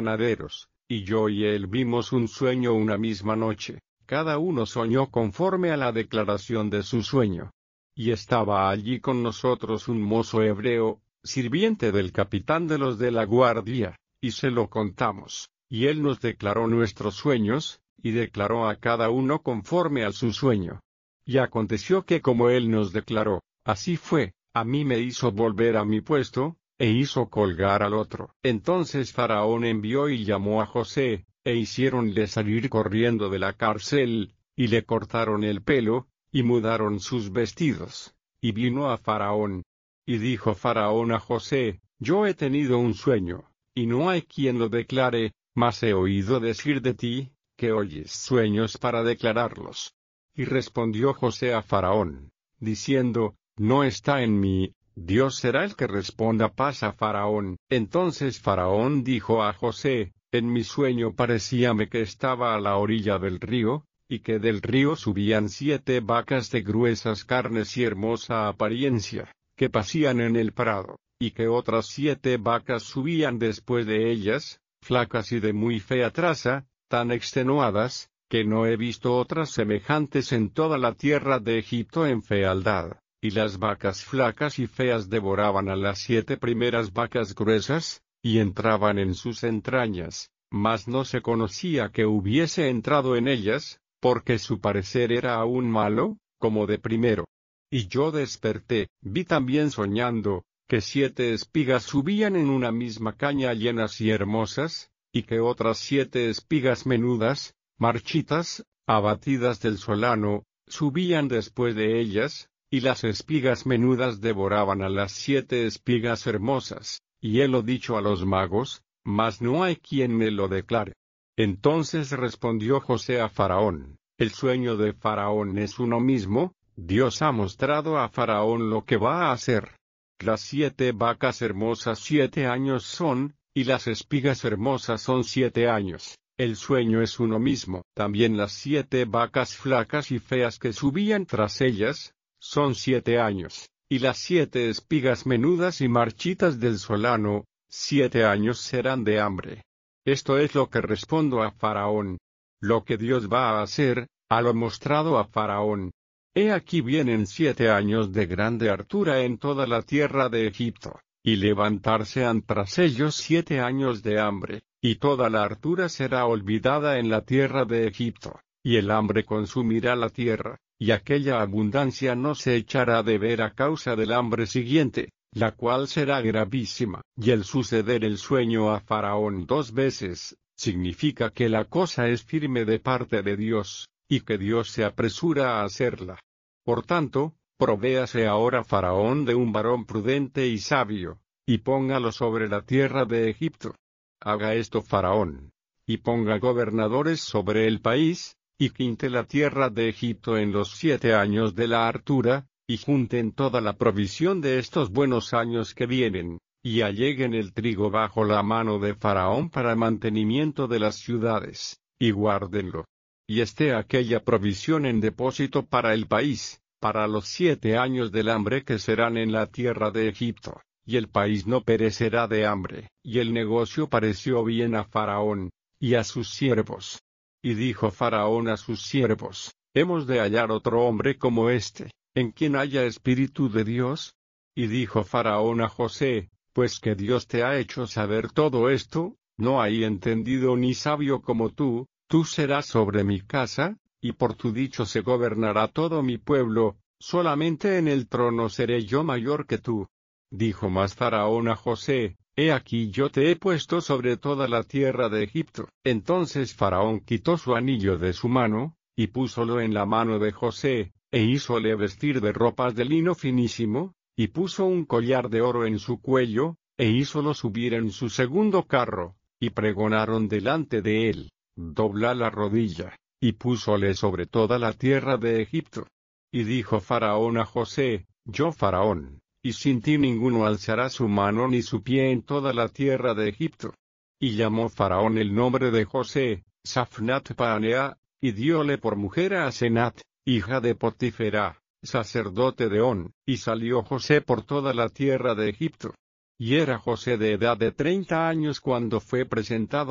granaderos, y yo y él vimos un sueño una misma noche, cada uno soñó conforme a la declaración de su sueño. Y estaba allí con nosotros un mozo hebreo, sirviente del capitán de los de la guardia, y se lo contamos, y él nos declaró nuestros sueños, y declaró a cada uno conforme a su sueño. Y aconteció que como él nos declaró, así fue, a mí me hizo volver a mi puesto, e hizo colgar al otro. Entonces Faraón envió y llamó a José, e hiciéronle salir corriendo de la cárcel, y le cortaron el pelo, y mudaron sus vestidos, y vino a Faraón. Y dijo Faraón a José, yo he tenido un sueño, y no hay quien lo declare, mas he oído decir de ti, que oyes sueños para declararlos. Y respondió José a Faraón, diciendo, no está en mí, Dios será el que responda paz a Faraón. Entonces Faraón dijo a José, en mi sueño parecíame que estaba a la orilla del río, y que del río subían 7 vacas de gruesas carnes y hermosa apariencia, que pacían en el prado, y que otras 7 vacas subían después de ellas, flacas y de muy fea traza, tan extenuadas, que no he visto otras semejantes en toda la tierra de Egipto en fealdad, y las vacas flacas y feas devoraban a las 7 primeras vacas gruesas, y entraban en sus entrañas, mas no se conocía que hubiese entrado en ellas, porque su parecer era aún malo, como de primero. Y yo desperté, vi también soñando, que 7 espigas subían en una misma caña llenas y hermosas, y que otras 7 espigas menudas, marchitas, abatidas del solano, subían después de ellas, y las espigas menudas devoraban a las 7 espigas hermosas, y he lo dicho a los magos, mas no hay quien me lo declare. Entonces respondió José a Faraón, el sueño de Faraón es uno mismo, Dios ha mostrado a Faraón lo que va a hacer. Las 7 vacas hermosas 7 años son, y las espigas hermosas son 7 años, el sueño es uno mismo. También las 7 vacas flacas y feas que subían tras ellas, son 7 años, y las 7 espigas menudas y marchitas del solano, 7 años serán de hambre. Esto es lo que respondo a Faraón. Lo que Dios va a hacer, ha lo mostrado a Faraón. He aquí vienen 7 años de grande hartura en toda la tierra de Egipto, y levantarse han tras ellos 7 años de hambre, y toda la hartura será olvidada en la tierra de Egipto, y el hambre consumirá la tierra, y aquella abundancia no se echará de ver a causa del hambre siguiente, la cual será gravísima. Y el suceder el sueño a Faraón 2 veces, significa que la cosa es firme de parte de Dios, y que Dios se apresura a hacerla. Por tanto, provéase ahora Faraón de un varón prudente y sabio, y póngalo sobre la tierra de Egipto. Haga esto Faraón, y ponga gobernadores sobre el país, y quinte la tierra de Egipto en los 7 años de la hartura, y junten toda la provisión de estos buenos años que vienen, y alleguen el trigo bajo la mano de Faraón para mantenimiento de las ciudades, y guárdenlo. Y esté aquella provisión en depósito para el país, para los 7 años del hambre que serán en la tierra de Egipto, y el país no perecerá de hambre. Y el negocio pareció bien a Faraón, y a sus siervos. Y dijo Faraón a sus siervos, hemos de hallar otro hombre como este, en quien haya espíritu de Dios. Y dijo Faraón a José, pues que Dios te ha hecho saber todo esto, no hay entendido ni sabio como tú serás sobre mi casa, y por tu dicho se gobernará todo mi pueblo, solamente en el trono seré yo mayor que tú. Dijo más Faraón a José, he aquí yo te he puesto sobre toda la tierra de Egipto. Entonces Faraón quitó su anillo de su mano, y púsolo en la mano de José, e hízole vestir de ropas de lino finísimo, y puso un collar de oro en su cuello, e hízolo subir en su segundo carro, y pregonaron delante de él, dobla la rodilla, y púsole sobre toda la tierra de Egipto. Y dijo Faraón a José, yo Faraón, y sin ti ninguno alzará su mano ni su pie en toda la tierra de Egipto. Y llamó Faraón el nombre de José, Safnat Paanea, y dióle por mujer a Asenat, hija de Potifera, sacerdote de On, y salió José por toda la tierra de Egipto. Y era José de edad de 30 años cuando fue presentado